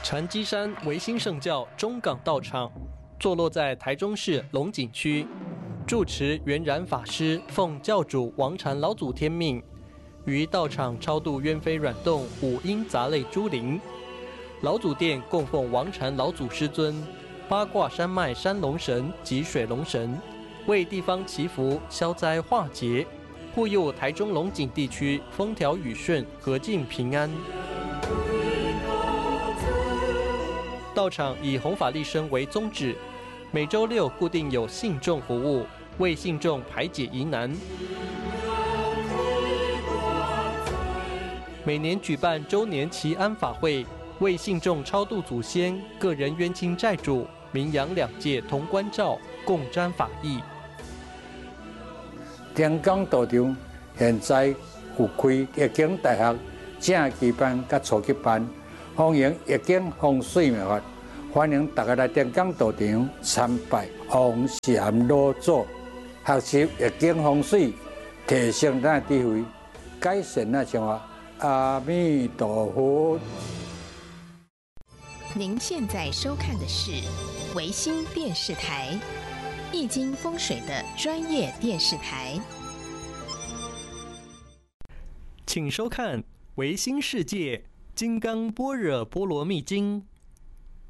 禅机山维新圣教中港道场，坐落在台中市龙井区。住持圆然法师奉教主王禅老祖天命，于道场超度鸢飞软动五阴杂类诸灵。老祖殿供奉王禅老祖师尊、八卦山脉山龙神及水龙神，为地方祈福消灾化解，护佑台中龙井地区风调雨顺、和静平安。道场以弘法利生为宗旨，每周六固定有信众服务，为信众排解疑难。每年举办周年祈安法会，为信众超度祖先、个人冤亲债主，名扬两界同关照，共沾法益。 天港道场现在有开易经大学正期班甲初级班，欢迎易经风水妙法，欢迎大家来天港道场参拜王禅老祖，学习易经风水，提升咱的智慧，改善咱生活。阿弥陀佛。 您现在收看的是维新电视台，易经风水的专业电视台。 请收看维新世界金刚般若波罗蜜经。